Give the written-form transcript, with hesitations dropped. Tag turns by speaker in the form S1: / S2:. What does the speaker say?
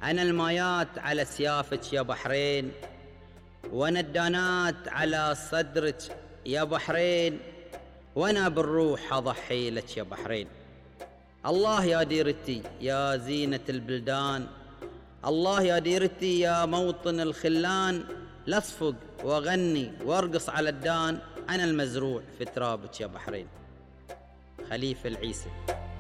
S1: أنا المايات على سيافك يا بحرين، وأنا الدانات على صدرك يا بحرين، وأنا بالروح أضحي لك يا بحرين. الله يا ديرتي يا زينة البلدان، الله يا ديرتي يا موطن الخلان، لاصفق واغني وارقص على الدان، أنا المزروع في ترابك يا بحرين. خليفة العيسي.